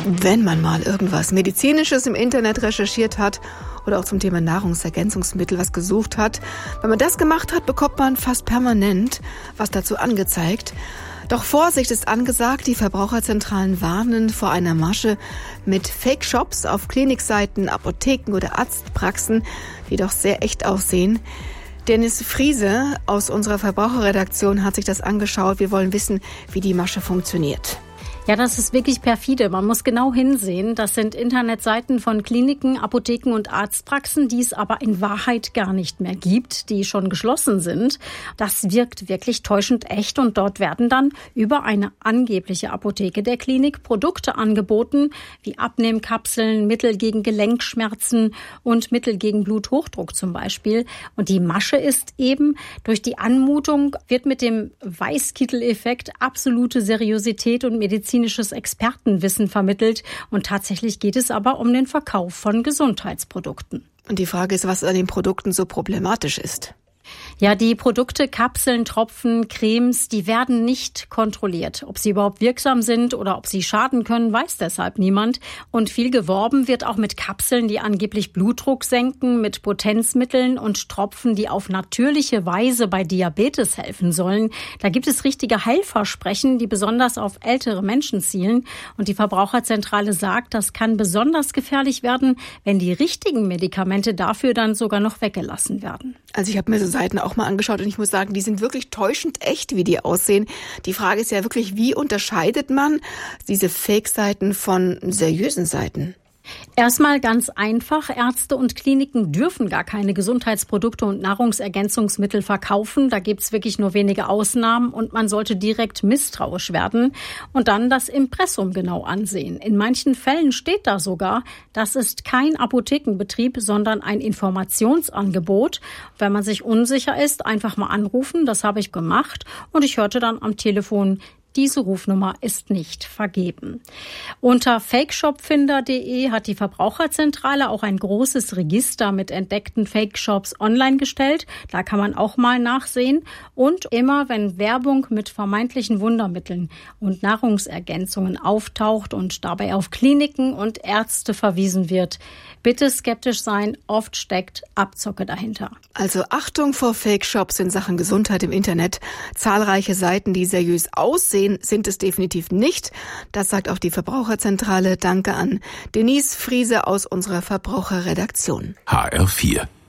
Wenn man mal irgendwas Medizinisches im Internet recherchiert hat oder auch zum Thema Nahrungsergänzungsmittel was gesucht hat, wenn man das gemacht hat, bekommt man fast permanent was dazu angezeigt. Doch Vorsicht ist angesagt, die Verbraucherzentralen warnen vor einer Masche mit Fake-Shops auf Klinikseiten, Apotheken oder Arztpraxen, die doch sehr echt aussehen. Dennis Friese aus unserer Verbraucherredaktion hat sich das angeschaut. Wir wollen wissen, wie die Masche funktioniert. Ja, das ist wirklich perfide. Man muss genau hinsehen. Das sind Internetseiten von Kliniken, Apotheken und Arztpraxen, die es aber in Wahrheit gar nicht mehr gibt, die schon geschlossen sind. Das wirkt wirklich täuschend echt und dort werden dann über eine angebliche Apotheke der Klinik Produkte angeboten, wie Abnehmkapseln, Mittel gegen Gelenkschmerzen und Mittel gegen Bluthochdruck zum Beispiel. Und die Masche ist eben, durch die Anmutung wird mit dem Weißkittel-Effekt absolute Seriosität und medizinisches Expertenwissen vermittelt. Und tatsächlich geht es aber um den Verkauf von Gesundheitsprodukten. Und die Frage ist, was an den Produkten so problematisch ist. Ja, die Produkte, Kapseln, Tropfen, Cremes, die werden nicht kontrolliert. Ob sie überhaupt wirksam sind oder ob sie schaden können, weiß deshalb niemand. Und viel geworben wird auch mit Kapseln, die angeblich Blutdruck senken, mit Potenzmitteln und Tropfen, die auf natürliche Weise bei Diabetes helfen sollen. Da gibt es richtige Heilversprechen, die besonders auf ältere Menschen zielen. Und die Verbraucherzentrale sagt, das kann besonders gefährlich werden, wenn die richtigen Medikamente dafür dann sogar noch weggelassen werden. Also ich habe mir so Seiten auch mal angeschaut und ich muss sagen, die sind wirklich täuschend echt, wie die aussehen. Die Frage ist ja wirklich, wie unterscheidet man diese Fake-Seiten von seriösen Seiten? Erstmal ganz einfach. Ärzte und Kliniken dürfen gar keine Gesundheitsprodukte und Nahrungsergänzungsmittel verkaufen. Da gibt's wirklich nur wenige Ausnahmen und man sollte direkt misstrauisch werden und dann das Impressum genau ansehen. In manchen Fällen steht da sogar, das ist kein Apothekenbetrieb, sondern ein Informationsangebot. Wenn man sich unsicher ist, einfach mal anrufen. Das habe ich gemacht und ich hörte dann am Telefon, diese Rufnummer ist nicht vergeben. Unter fakeshopfinder.de hat die Verbraucherzentrale auch ein großes Register mit entdeckten Fake-Shops online gestellt. Da kann man auch mal nachsehen. Und immer, wenn Werbung mit vermeintlichen Wundermitteln und Nahrungsergänzungen auftaucht und dabei auf Kliniken und Ärzte verwiesen wird, bitte skeptisch sein. Oft steckt Abzocke dahinter. Also Achtung vor Fake-Shops in Sachen Gesundheit im Internet. Zahlreiche Seiten, die seriös aussehen, sind es definitiv nicht. Das sagt auch die Verbraucherzentrale. Danke an Denise Friese aus unserer Verbraucherredaktion. HR4